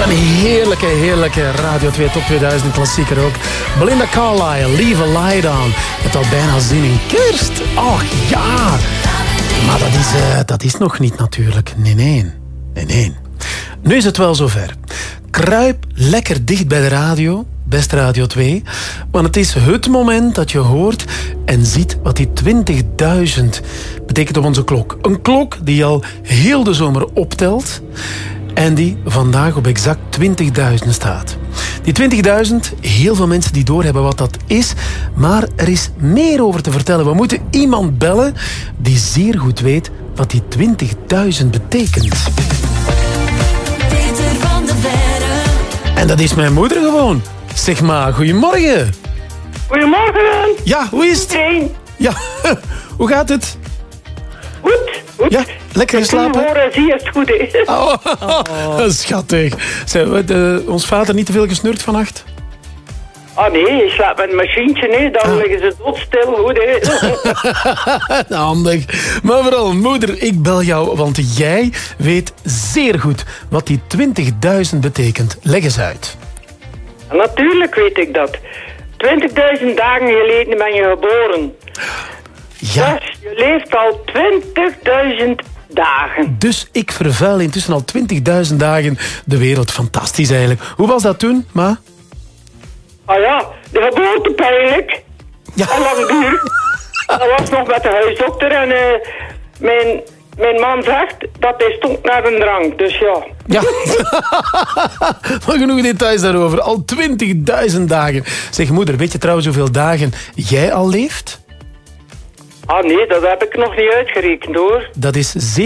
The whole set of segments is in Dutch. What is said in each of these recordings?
Een heerlijke Radio 2 Top 2000 klassieker ook. Belinda Carlisle, Leave a Light On. Het al bijna zin in kerst. Och ja. Maar dat is nog niet natuurlijk. Nee. Nu is het wel zover. Kruip lekker dicht bij de radio. Best Radio 2. Want het is het moment dat je hoort en ziet wat die 20.000 betekent op onze klok. Een klok die al heel de zomer optelt en die vandaag op exact 20.000 staat. Die 20.000, heel veel mensen die doorhebben wat dat is, maar er is meer over te vertellen. We moeten iemand bellen die zeer goed weet wat die 20.000 betekent. En dat is mijn moeder gewoon. Zeg maar, goedemorgen. Goedemorgen. Ja, hoe is het? Ja, hoe gaat het? Goed. Ja, lekker geslapen? Ik horen, zie je het goed, hè? Oh, schattig. Ons vader niet te veel gesnurkt vannacht? Ah nee, je slaapt met een machientje, hè. Dan liggen ze doodstil, goed, hè. Handig. Maar vooral, moeder, ik bel jou, want jij weet zeer goed wat die 20.000 betekent. Leg eens uit. Natuurlijk weet ik dat. 20.000 dagen geleden ben je geboren. Ja. Dus je leeft al 20.000 dagen. Dus ik vervuil intussen al 20.000 dagen de wereld. Fantastisch eigenlijk. Hoe was dat toen, ma? Ah ja, de geboorte pijnlijk. Ja. En lang duur. Dat was nog met de huisdokter en mijn man zegt dat hij stonk naar een drank. Dus ja. Ja. Maar genoeg details daarover. Al 20.000 dagen. Zeg moeder, weet je trouwens hoeveel dagen jij al leeft? Ah nee, dat heb ik nog niet uitgerekend hoor. Dat is 27.420.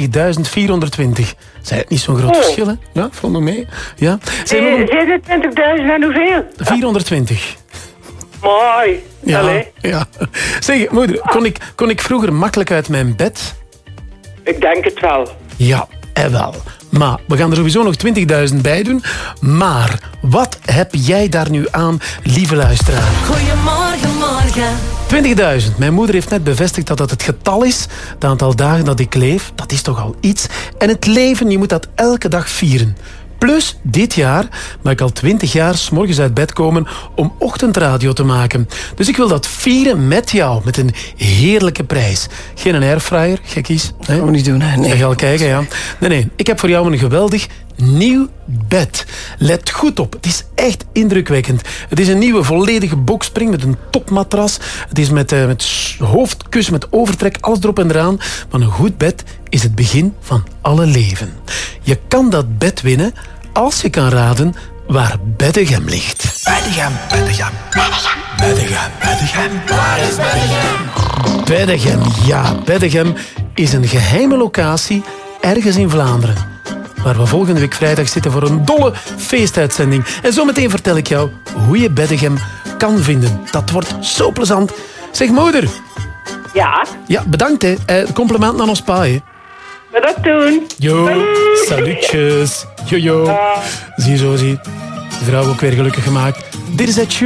Zij het niet zo'n groot verschil, hè? Ja, valt nog mee. Ja. 27.000 en hoeveel? 420. Mooi. Ja, allee. ja. Zeg, moeder, kon ik vroeger makkelijk uit mijn bed? Ik denk het wel. Ja, wel. Maar we gaan er sowieso nog 20.000 bij doen. Maar wat heb jij daar nu aan, lieve luisteraar? Goedemorgen, morgen. 20.000. Mijn moeder heeft net bevestigd dat dat het getal is. Het aantal dagen dat ik leef, dat is toch al iets. En het leven, je moet dat elke dag vieren. Plus, dit jaar mag ik al 20 jaar 's morgens uit bed komen om ochtendradio te maken. Dus ik wil dat vieren met jou, met een heerlijke prijs. Geen een airfryer, gekkies. Dat gaan we niet doen, hè? Nee. Ik ga al kijken, ja. Nee. Ik heb voor jou een geweldig nieuw bed. Let goed op, het is echt indrukwekkend. Het is een nieuwe volledige boxspring met een topmatras. Het is met hoofdkussen, met overtrek, alles erop en eraan. Maar een goed bed is het begin van alle leven. Je kan dat bed winnen als je kan raden waar Beddegem ligt. Beddegem. Waar is Beddegem? Beddegem, ja. Beddegem is een geheime locatie ergens in Vlaanderen, waar we volgende week vrijdag zitten voor een dolle feestuitzending. En zometeen vertel ik jou hoe je Beddegem kan vinden. Dat wordt zo plezant. Zeg, moeder. Ja. Ja, bedankt, hè. Compliment aan ons pa, hè. We dat doen. Jo, salutjes. Jo. Zie. De vrouw ook weer gelukkig gemaakt. Dit is het